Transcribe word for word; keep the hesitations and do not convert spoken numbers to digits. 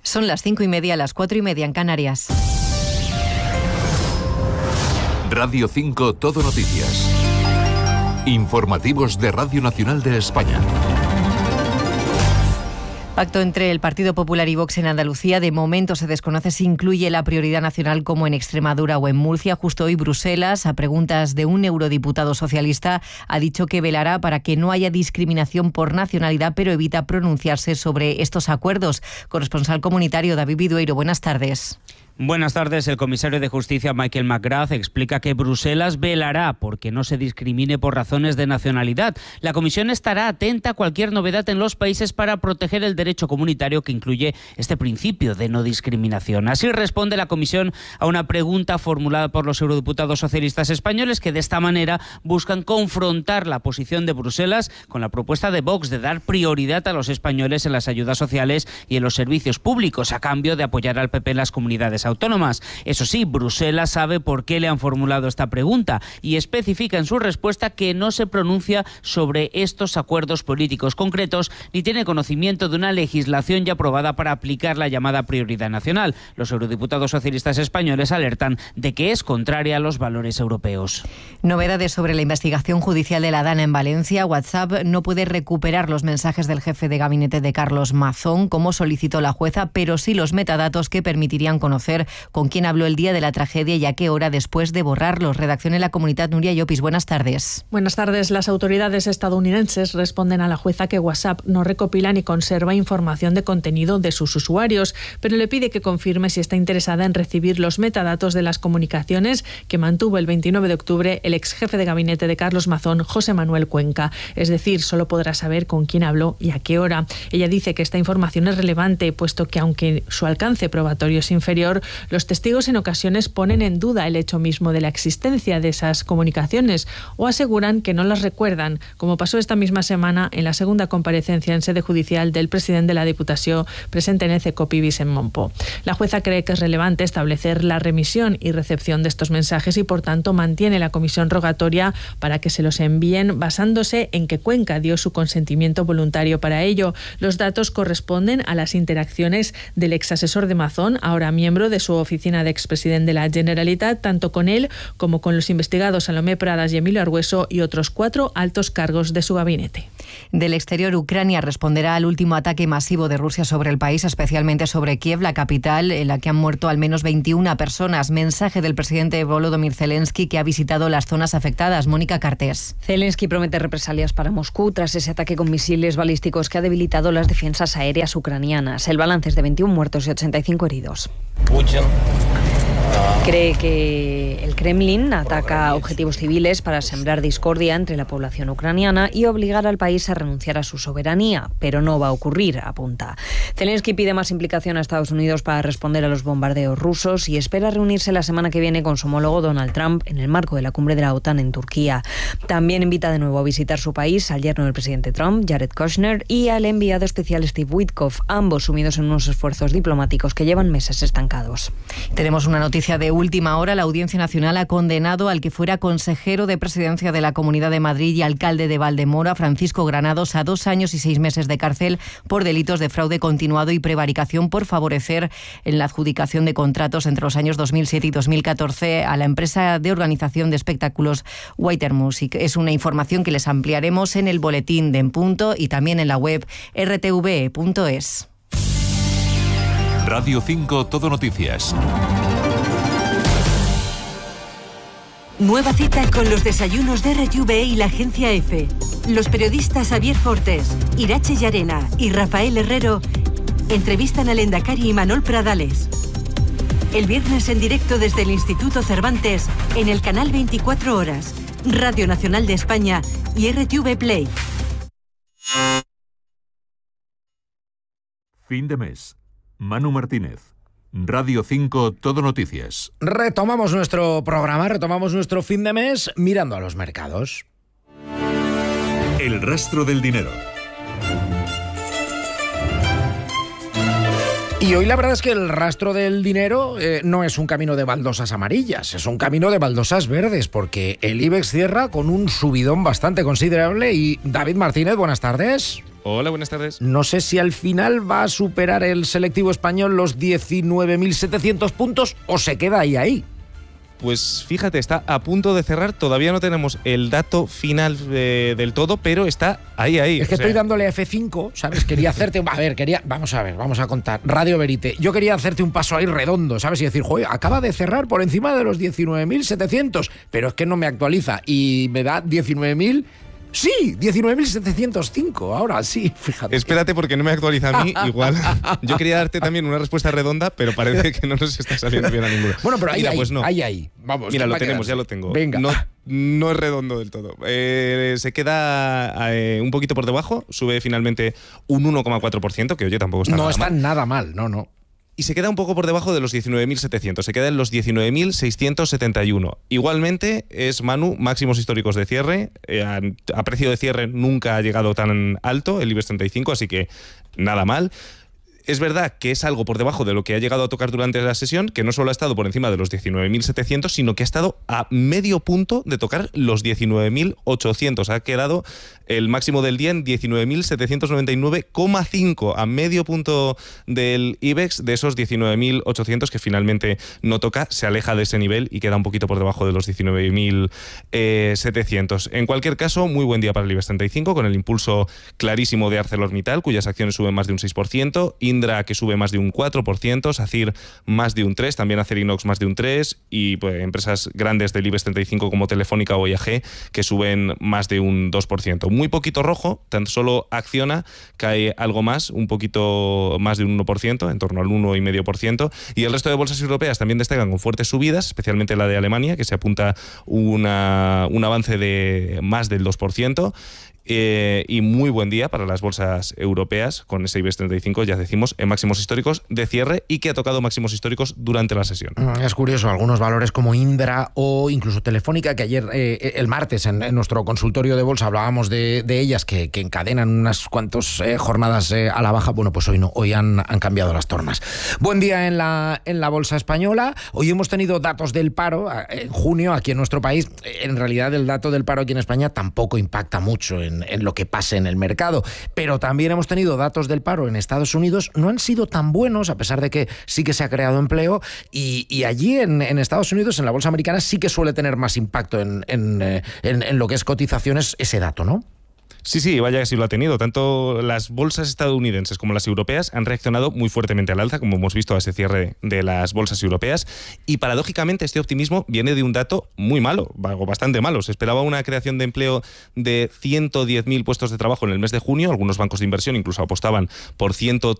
Son las cinco y media, las cuatro y media en Canarias. Radio cinco Todo Noticias. Informativos de Radio Nacional de España. Pacto entre el Partido Popular y Vox en Andalucía. De momento se desconoce si incluye la prioridad nacional como en Extremadura o en Murcia. Justo hoy Bruselas, a preguntas de un eurodiputado socialista, ha dicho que velará para que no haya discriminación por nacionalidad, pero evita pronunciarse sobre estos acuerdos. Corresponsal comunitario David Vidueiro, buenas tardes. Buenas tardes. El comisario de Justicia Michael McGrath explica que Bruselas velará porque no se discrimine por razones de nacionalidad. La Comisión estará atenta a cualquier novedad en los países para proteger el derecho comunitario que incluye este principio de no discriminación. Así responde la Comisión a una pregunta formulada por los eurodiputados socialistas españoles que de esta manera buscan confrontar la posición de Bruselas con la propuesta de Vox de dar prioridad a los españoles en las ayudas sociales y en los servicios públicos a cambio de apoyar al P P en las comunidades autónomas. Eso sí, Bruselas sabe por qué le han formulado esta pregunta y especifica en su respuesta que no se pronuncia sobre estos acuerdos políticos concretos ni tiene conocimiento de una legislación ya aprobada para aplicar la llamada prioridad nacional. Los eurodiputados socialistas españoles alertan de que es contraria a los valores europeos. Novedades sobre la investigación judicial de la DANA en Valencia. WhatsApp no puede recuperar los mensajes del jefe de gabinete de Carlos Mazón, como solicitó la jueza, pero sí los metadatos que permitirían conocer con quién habló el día de la tragedia y a qué hora después de borrarlos. Redacción en la Comunidad, Nuria Llopis, buenas tardes. Buenas tardes. Las autoridades estadounidenses responden a la jueza que WhatsApp no recopila ni conserva información de contenido de sus usuarios, pero le pide que confirme si está interesada en recibir los metadatos de las comunicaciones que mantuvo el veintinueve de octubre el ex jefe de gabinete de Carlos Mazón, José Manuel Cuenca. Es decir, solo podrá saber con quién habló y a qué hora. Ella dice que esta información es relevante, puesto que aunque su alcance probatorio es inferior, los testigos en ocasiones ponen en duda el hecho mismo de la existencia de esas comunicaciones o aseguran que no las recuerdan, como pasó esta misma semana en la segunda comparecencia en sede judicial del presidente de la Diputació presente en el CECOPI, Vicent Monpó. La jueza cree que es relevante establecer la remisión y recepción de estos mensajes y, por tanto, mantiene la comisión rogatoria para que se los envíen basándose en que Cuenca dio su consentimiento voluntario para ello. Los datos corresponden a las interacciones del ex asesor de Mazón, ahora miembro de su oficina de expresidente de la Generalitat, tanto con él como con los investigados Salomé Pradas y Emilio Argüeso y otros cuatro altos cargos de su gabinete. Del exterior, Ucrania responderá al último ataque masivo de Rusia sobre el país, especialmente sobre Kiev, la capital, en la que han muerto al menos veintiuna personas. Mensaje del presidente Volodymyr Zelensky, que ha visitado las zonas afectadas. Mónica Cartés. Zelensky promete represalias para Moscú tras ese ataque con misiles balísticos que ha debilitado las defensas aéreas ucranianas. El balance es de veintiún muertos y ochenta y cinco heridos. Putin cree que el Kremlin ataca objetivos civiles para sembrar discordia entre la población ucraniana y obligar al país a renunciar a su soberanía, pero no va a ocurrir, apunta. Zelensky pide más implicación a Estados Unidos para responder a los bombardeos rusos y espera reunirse la semana que viene con su homólogo Donald Trump en el marco de la cumbre de la OTAN en Turquía. También invita de nuevo a visitar su país al yerno del presidente Trump, Jared Kushner, y al enviado especial Steve Witkoff, ambos sumidos en unos esfuerzos diplomáticos que llevan meses estancados. Tenemos una noticia de última hora. La Audiencia Nacional ha condenado al que fuera consejero de Presidencia de la Comunidad de Madrid y alcalde de Valdemoro, Francisco Granados, a dos años y seis meses de cárcel por delitos de fraude continuado y prevaricación por favorecer en la adjudicación de contratos entre los años dos mil siete y dos mil catorce a la empresa de organización de espectáculos Whiter Music. Es una información que les ampliaremos en el boletín de En Punto y también en la web r t v punto es. Radio cinco Todo Noticias. Nueva cita con los desayunos de R T V E y la agencia EFE. Los periodistas Javier Fortes, Irache Llarena y Rafael Herrero entrevistan al Endacari y Manol Pradales. El viernes en directo desde el Instituto Cervantes en el canal veinticuatro horas, Radio Nacional de España y R T V Play. Fin de mes. Manu Martínez. Radio cinco Todo Noticias. Retomamos nuestro programa, retomamos nuestro fin de mes mirando a los mercados. El rastro del dinero. Y hoy la verdad es que el rastro del dinero eh, no es un camino de baldosas amarillas, es un camino de baldosas verdes, porque el IBEX cierra con un subidón bastante considerable. Y David Martínez, buenas tardes. Hola, buenas tardes. No sé si al final va a superar el selectivo español los diecinueve mil setecientos puntos o se queda ahí ahí. Pues fíjate, está a punto de cerrar, todavía no tenemos el dato final eh, del todo, pero está ahí, ahí. Es que o sea... estoy dándole a F cinco, ¿sabes? Quería hacerte... A ver, quería... Vamos a ver, vamos a contar. Radio Verite. Yo quería hacerte un paso ahí redondo, ¿sabes? Y decir, joder, acaba de cerrar por encima de los diecinueve mil setecientos, pero es que no me actualiza y me da diecinueve mil... Sí, diecinueve mil setecientos cinco, ahora sí, fíjate. Espérate porque no me actualiza a mí, igual. Yo quería darte también una respuesta redonda, pero parece que no nos está saliendo bien a ninguno. Bueno, pero ahí, Mira, ahí, pues no. ahí, ahí. Vamos. Mira, lo tenemos, ya lo tengo. Venga. No, no es redondo del todo. Eh, se queda eh, un poquito por debajo, sube finalmente un uno coma cuatro por ciento, que oye, tampoco está no nada está mal. nada mal, no, no. Y se queda un poco por debajo de los diecinueve mil setecientos, se queda en los diecinueve mil seiscientos setenta y uno. Igualmente es, Manu, máximos históricos de cierre. Eh, a, a precio de cierre nunca ha llegado tan alto el IBEX treinta y cinco, así que nada mal. Es verdad que es algo por debajo de lo que ha llegado a tocar durante la sesión, que no solo ha estado por encima de los diecinueve mil setecientos, sino que ha estado a medio punto de tocar los diecinueve mil ochocientos. Ha quedado el máximo del día en diecinueve mil setecientos noventa y nueve coma cinco, a medio punto del IBEX, de esos diecinueve mil ochocientos que finalmente no toca, se aleja de ese nivel y queda un poquito por debajo de los diecinueve mil setecientos. En cualquier caso, muy buen día para el IBEX treinta y cinco, con el impulso clarísimo de ArcelorMittal, cuyas acciones suben más de un seis por ciento, Indra, que sube más de un cuatro por ciento, SACIR más de un tres por ciento, también Acerinox más de un tres por ciento, y pues, empresas grandes del IBEX treinta y cinco como Telefónica o I A G que suben más de un dos por ciento. Muy poquito rojo, tan solo Acciona cae algo más, un poquito más de un uno por ciento, en torno al uno coma cinco por ciento, y el resto de bolsas europeas también destacan con fuertes subidas, especialmente la de Alemania, que se apunta una, un avance de más del dos por ciento. Eh, y muy buen día para las bolsas europeas, con ese IBEX treinta y cinco, ya decimos, en máximos históricos de cierre y que ha tocado máximos históricos durante la sesión. Es curioso, algunos valores como Indra o incluso Telefónica, que ayer, eh, el martes, en, en nuestro consultorio de bolsa hablábamos de, de ellas, que, que encadenan unas cuantas eh, jornadas eh, a la baja. Bueno, pues hoy no, hoy han, han cambiado las tornas. Buen día en la, en la bolsa española. Hoy hemos tenido datos del paro en junio aquí en nuestro país. En realidad, el dato del paro aquí en España tampoco impacta mucho en En, en lo que pase en el mercado, pero también hemos tenido datos del paro en Estados Unidos, no han sido tan buenos, a pesar de que sí que se ha creado empleo, y, y allí en, en Estados Unidos, en la bolsa americana, sí que suele tener más impacto en, en, en, en lo que es cotizaciones ese dato, ¿no? Sí, sí, vaya que sí lo ha tenido. Tanto las bolsas estadounidenses como las europeas han reaccionado muy fuertemente al alza, como hemos visto a ese cierre de las bolsas europeas. Y paradójicamente este optimismo viene de un dato muy malo, o bastante malo. Se esperaba una creación de empleo de ciento diez mil puestos de trabajo en el mes de junio. Algunos bancos de inversión incluso apostaban por ciento